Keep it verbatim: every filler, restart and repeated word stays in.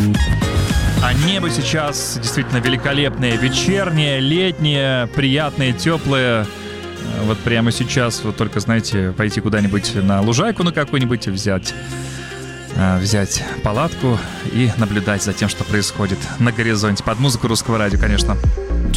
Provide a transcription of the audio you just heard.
А небо сейчас действительно великолепное, вечернее, летнее, приятное, теплое. Вот прямо сейчас, вот только, знаете, пойти куда-нибудь на лужайку на какую-нибудь, взять, взять палатку и наблюдать за тем, что происходит на горизонте. Под музыку русского радио, конечно.